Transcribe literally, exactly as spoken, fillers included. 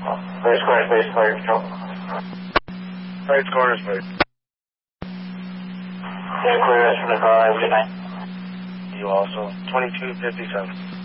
Race corner space, fire control. Right corner space. Yeah, clear us from the car, have a good night. You also. twenty-two fifty-seven.